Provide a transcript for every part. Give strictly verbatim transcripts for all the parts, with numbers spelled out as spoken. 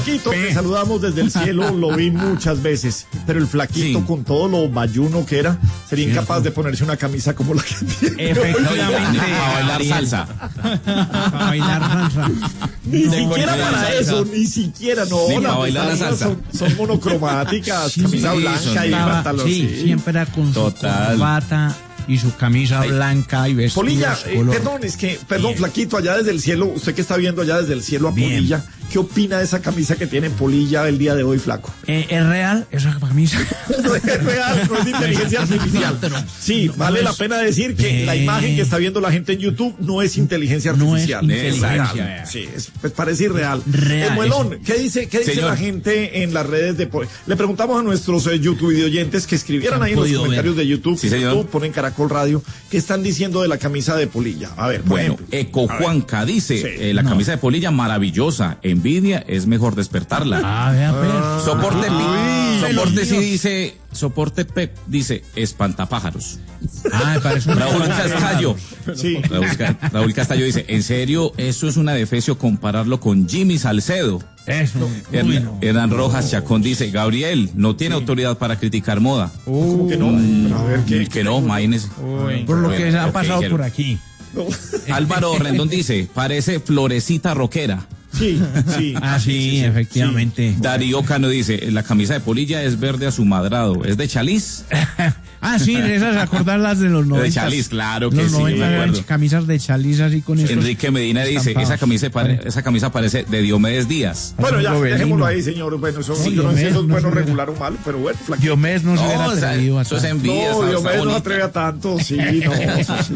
Flaquito, te saludamos desde el cielo, lo vi muchas veces, pero el Flaquito, sí, con todo lo bayuno que era, sería sí, incapaz sí. de ponerse una camisa como la que tiene. Efectivamente. A bailar salsa. A bailar salsa. Ni no, siquiera para salsa. Eso, ni siquiera, no. Sí, la bailar la salsa. Son, son monocromáticas, sí, camisa sí, blanca y pantalón. Sí, sí, siempre era con Total. su corbata y su camisa Ay. blanca y vestido. Polilla, eh, perdón, es que, perdón, Bien. Flaquito, allá desde el cielo, usted que está viendo allá desde el cielo a Bien. Polilla, ¿qué opina de esa camisa que tiene Polilla el día de hoy, flaco? Eh, ¿Es real esa camisa? Es real, no es de inteligencia artificial. Sí, no, vale no la pena decir que eh, la imagen que está viendo la gente en YouTube no es inteligencia artificial. No es inteligencia. Sí, es, pues parece irreal. Real. Eh, Muelón, ¿qué dice, qué dice la gente en las redes de Polilla? Le preguntamos a nuestros eh, YouTube oyentes que escribieran ahí en los comentarios ver. de YouTube, sí, YouTube, ponen Caracol Radio, ¿qué están diciendo de la camisa de Polilla? A ver, bueno, Eco Juanca dice, sí. eh, la no. camisa de Polilla maravillosa, envidia es mejor despertarla. Ah, vea, ah, soporte ah, P, soporte sí dice, soporte Pep dice espantapájaros. Ah, me parece un Raúl Castallo. Sí. Raúl, Raúl Castallo dice, en serio, eso es una defecio compararlo con Jimmy Salcedo. Eso. Hernán no. Hernán Rojas Chacón dice, Gabriel no tiene sí. autoridad para criticar moda. Uh, ¿Cómo que no? Mm, a ver, ¿qué, que no, imagínese. Por lo que ha pasado okay, por aquí. No. Álvaro Rendón dice, parece florecita rockera. Sí, sí. Ah, sí, sí, sí efectivamente. Sí. Darío Cano dice, la camisa de Polilla es verde a su madrado. ¿Es de Chaliz? Ah, sí, esas acordarlas de los noventa. De Chaliz, claro que los sí, noventa me acuerdo. Camisas de Chaliz así con eso. Enrique Medina dice, esa camisa, pare, esa camisa parece de Diomedes Díaz. Bueno, ya, dejémoslo ahí, señor. Bueno, eso sí, yo no sé si eso es bueno, no regular o malo, pero bueno. Flaquito. Diomedes no se hubiera no, atrevido a eso es envidia. No, Diomedes no atreve a tanto, sí, no. Sí,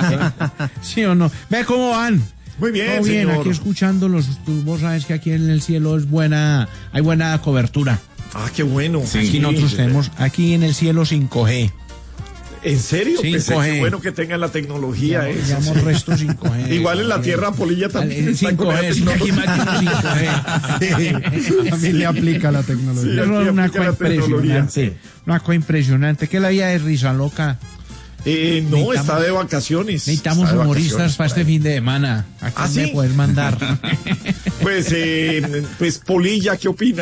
sí o no. Ve cómo van. Muy bien, Todo bien, señor. Aquí escuchándolos, tú, vos sabes que aquí en el cielo es buena, hay buena cobertura. Ah, qué bueno. Sí. Aquí nosotros sí, tenemos, aquí en el cielo cinco G. ¿En serio? cinco G. Qué bueno que tengan la tecnología. Ya, esa, sí. Resto cinco G. Igual en la Tierra, Polilla también. El cinco G, sí, aquí máquina cinco G. También le aplica la tecnología. Sí, es una cosa impresionante. Una cosa impresionante. ¿Qué la vida de risa loca? Eh, no, está de vacaciones. Necesitamos humoristas para este fin de semana. ¿A quién ¿Ah, me sí? puedes mandar? Pues, eh, pues Polilla, ¿qué opina?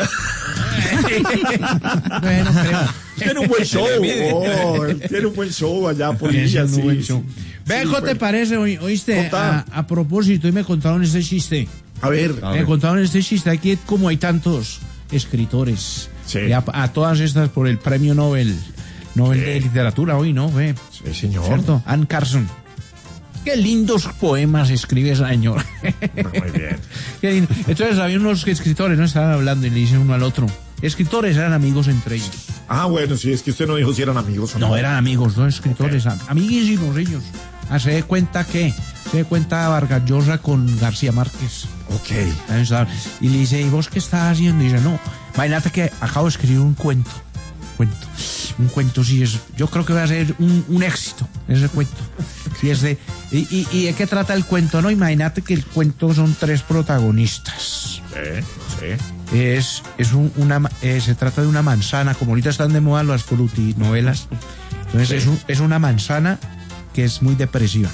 Bueno, creo. Tiene un buen show. Oh, tiene un buen show allá, Polilla. Sí, buen show. Sí, Bejo, sí, ¿te bueno. parece? Oíste, a, a propósito, y me contaron este chiste. A ver. A me ver. contaron este chiste. Aquí, como hay tantos escritores, sí. a, a todas estas por el premio Nobel. Nobel sí. de literatura hoy, ¿no? Ve. Sí, señor. ¿Cierto? Anne Carson. Qué lindos poemas escribe esa señora. Muy bien. Qué lindo. Entonces había unos escritores, ¿no? Estaban hablando y le dicen uno al otro. Escritores eran amigos entre ellos. Ah, bueno, sí, es que usted no dijo si eran amigos o no. No, eran amigos, dos escritores, okay. amiguísimos ellos. Ah, se da cuenta que, se da cuenta Vargas Llosa con García Márquez. Ok. Y le dice, ¿y vos qué estás haciendo? Y dice, no, imagínate que acabo de escribir un cuento. Cuento. Un cuento, sí, es, yo creo que va a ser un, un éxito, ese cuento. Sí, es de, y, y, ¿Y de qué trata el cuento? No, imagínate que el cuento son tres protagonistas. Sí, sí. Es, es un, una, eh, se trata de una manzana, como ahorita están de moda las frutinovelas. Entonces sí. es, un, es una manzana que es muy depresiva.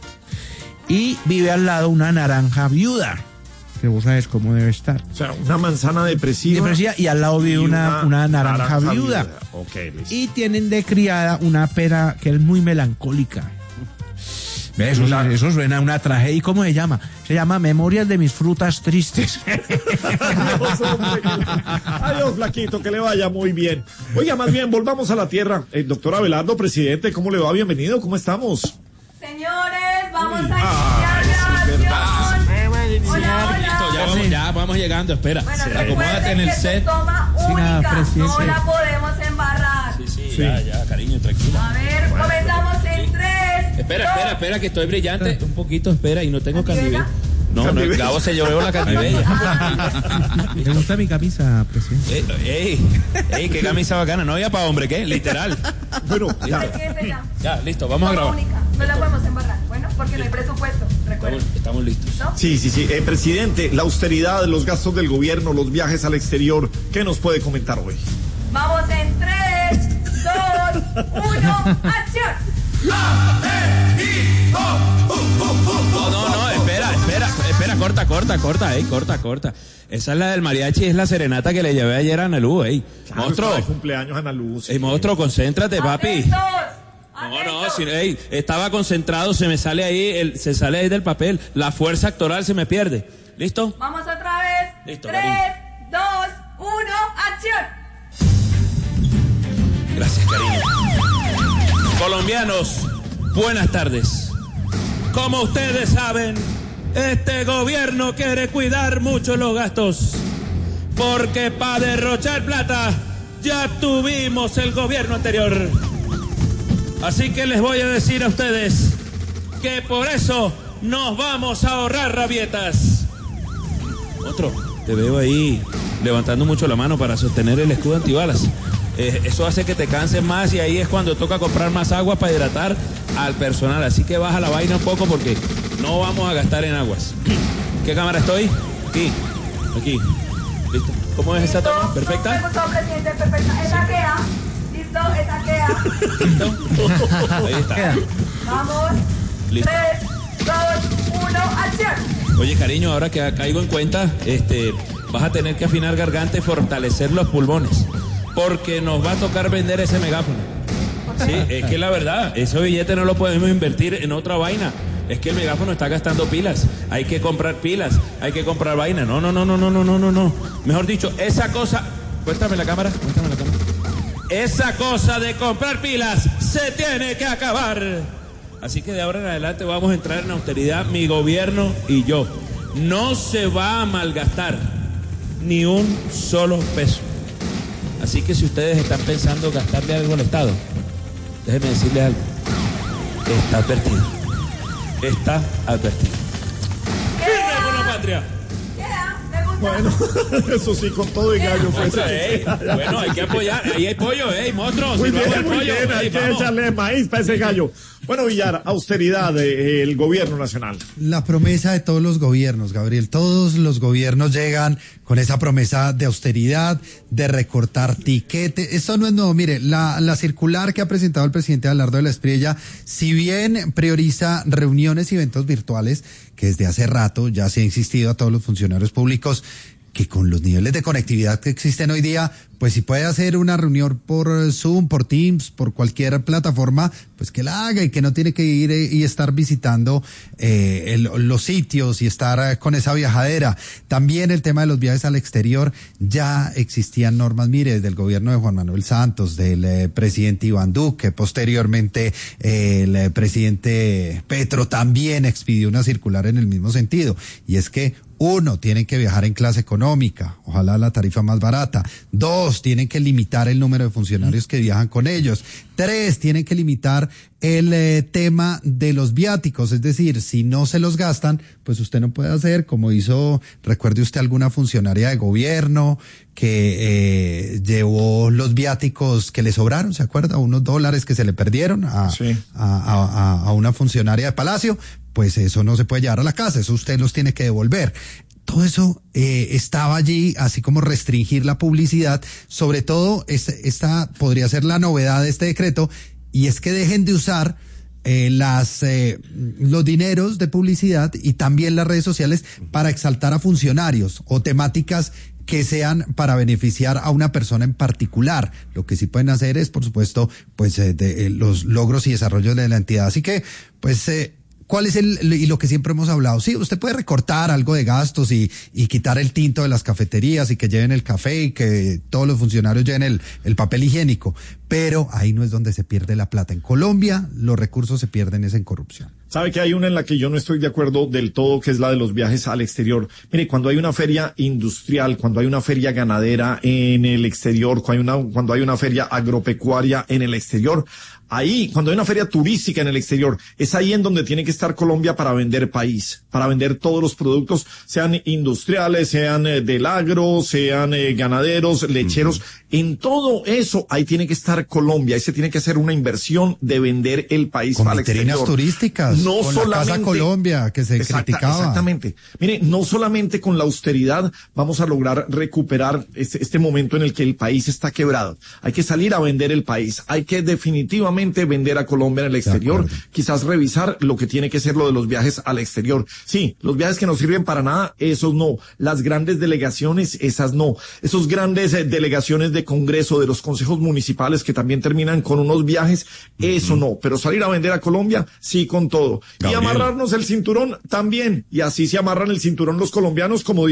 Y vive al lado una naranja viuda, que vos sabes cómo debe estar. O sea, una manzana depresiva. Depresiva y al lado vive una, una, una naranja, naranja viuda. viuda. Okay, y tienen de criada una pera que es muy melancólica. Eso, la... eso suena a una tragedia. ¿Y cómo se llama? Se llama Memorias de mis frutas tristes. Adiós, hombre. Adiós, Flaquito, que le vaya muy bien. Oiga, más bien, volvamos a la tierra. El doctor Abelardo, presidente, ¿cómo le va? Bienvenido, ¿cómo estamos? Señores, vamos Uy. a iniciar la acción. Hola, hola. Ya vamos, ya vamos llegando, espera. Bueno, sí. Acomódate en el set. Toma única, sí, no la podemos embarrar. Sí, sí, sí, ya, ya, cariño, tranquilo. A ver, bueno. comenzamos en tres. Espera, dos. espera, espera, que estoy brillante. Un poquito, espera, y no tengo candibella. No, no, Gabo se llevó la candibella. Me gusta mi camisa, presidente. Ey, ey, qué camisa bacana. No había para hombre, ¿qué? Literal. Bueno, ya. Ya, ya listo, vamos Toma a grabar. Única. No la podemos embarrar, bueno, porque no hay presupuesto, recuerden. Estamos, estamos listos. ¿No? Sí, sí, sí. Eh, presidente, la austeridad, los gastos del gobierno, los viajes al exterior, ¿qué nos puede comentar hoy? Vamos en tres, dos, uno, ¡acción! No, no, no, espera. espera, espera, corta, corta, corta, ey, corta, corta. Esa es la del mariachi, es la serenata que le llevé ayer a Ana Luz, ey. Claro, monstruo. De cumpleaños Ana Luz. Ey, monstruo, concéntrate, papi. Atentos, No, no, si, ey, estaba concentrado, se me sale ahí, el, se sale ahí del papel. La fuerza actoral se me pierde. ¿Listo? Vamos otra vez. Listo, Tres, cariño. dos, uno, acción. Gracias, cariño. Colombianos, buenas tardes. Como ustedes saben, este gobierno quiere cuidar mucho los gastos, porque para derrochar plata ya tuvimos el gobierno anterior. Así que les voy a decir a ustedes que por eso nos vamos a ahorrar rabietas. Otro, te veo ahí levantando mucho la mano para sostener el escudo antibalas. Eh, eso hace que te canses más y ahí es cuando toca comprar más agua para hidratar al personal. Así que baja la vaina un poco porque no vamos a gastar en aguas. ¿Qué cámara estoy? Aquí, aquí. ¿Listo? ¿Cómo es esa toma? ¿Perfecta? Perfecto, presidente, perfecta. Esa queda. Listo, esa queda. ¿Listo? Ahí está. Vamos. Listo. Tres, dos, uno, acción. Oye, cariño, ahora que caigo en cuenta, este, vas a tener que afinar garganta y fortalecer los pulmones, porque nos va a tocar vender ese megáfono. Sí, es que la verdad, ese billete no lo podemos invertir en otra vaina. Es que el megáfono está gastando pilas. Hay que comprar pilas, hay que comprar vaina. No, no, no, no, no, no, no, no, no. Mejor dicho, esa cosa. Cuéntame la cámara, cuéntame la cámara. Esa cosa de comprar pilas se tiene que acabar. Así que de ahora en adelante vamos a entrar en austeridad, mi gobierno y yo. No se va a malgastar ni un solo peso. Así que si ustedes están pensando gastarle algo al Estado, déjenme decirles algo. Está advertido. Está advertido. ¡Firme por la patria! Bueno, eso sí, con todo y gallo. Pues, ey, bueno, hay que apoyar. Ahí hay pollo, ey, monstruos. Muy si bien, no hay muy pollo, bien. Hay ey, que vamos. echarle maíz para ese gallo. Bueno, Villar, austeridad del gobierno nacional. La promesa de todos los gobiernos, Gabriel. Todos los gobiernos llegan con esa promesa de austeridad, de recortar tiquetes. Esto no es nuevo. Mire, la, la circular que ha presentado el presidente Abelardo de la Espriella, si bien prioriza reuniones y eventos virtuales, que desde hace rato ya se ha insistido a todos los funcionarios públicos que con los niveles de conectividad que existen hoy día, pues si puede hacer una reunión por Zoom, por Teams, por cualquier plataforma, pues que la haga y que no tiene que ir y estar visitando eh, el, los sitios y estar con esa viajadera. También el tema de los viajes al exterior, ya existían normas, mire, desde el gobierno de Juan Manuel Santos, del eh, presidente Iván Duque, posteriormente eh, el eh, presidente Petro también expidió una circular en el mismo sentido, y es que uno, tienen que viajar en clase económica, ojalá la tarifa más barata. Dos, tienen que limitar el número de funcionarios que viajan con ellos. Tres, tienen que limitar el eh, tema de los viáticos, es decir, si no se los gastan, pues usted no puede hacer como hizo, recuerde usted alguna funcionaria de gobierno que eh, llevó los viáticos que le sobraron, ¿se acuerda? Unos dólares que se le perdieron a, sí. a, a, a una funcionaria de Palacio. Pues eso no se puede llevar a la casa, eso usted los tiene que devolver. Todo eso eh, estaba allí, así como restringir la publicidad. Sobre todo, este, esta podría ser la novedad de este decreto, y es que dejen de usar eh, las eh, los dineros de publicidad y también las redes sociales para exaltar a funcionarios o temáticas que sean para beneficiar a una persona en particular. Lo que sí pueden hacer es, por supuesto, pues eh, de, eh, los logros y desarrollos de la entidad. Así que, pues... Eh, ¿Cuál es el, y lo que siempre hemos hablado? Sí, usted puede recortar algo de gastos y, y quitar el tinto de las cafeterías y que lleven el café y que todos los funcionarios lleven el, el papel higiénico, pero ahí no es donde se pierde la plata. En Colombia, los recursos se pierden es en corrupción. Sabe que hay una en la que yo no estoy de acuerdo del todo, que es la de los viajes al exterior. Mire, cuando hay una feria industrial, cuando hay una feria ganadera en el exterior, cuando hay una, cuando hay una feria agropecuaria en el exterior, ahí, cuando hay una feria turística en el exterior, es ahí en donde tiene que estar Colombia para vender país, para vender todos los productos, sean industriales, sean eh, del agro, sean eh, ganaderos, lecheros. Uh-huh. En todo eso, ahí tiene que estar Colombia, ahí se tiene que hacer una inversión de vender el país con al exterior. Con vitrinas turísticas, no con solamente, la Casa Colombia, que se exacta, criticaba. Exactamente. Mire, no solamente con la austeridad vamos a lograr recuperar este, este momento en el que el país está quebrado. Hay que salir a vender el país, hay que definitivamente solamente vender a Colombia en el exterior, quizás revisar lo que tiene que ser lo de los viajes al exterior. Sí, los viajes que no sirven para nada, esos no. Las grandes delegaciones, esas no. Esos grandes eh, delegaciones de Congreso, de los consejos municipales que también terminan con unos viajes, eso uh-huh. no. Pero salir a vender a Colombia, sí, con todo. Gabriel. Y amarrarnos el cinturón también. Y así se amarran el cinturón los colombianos, como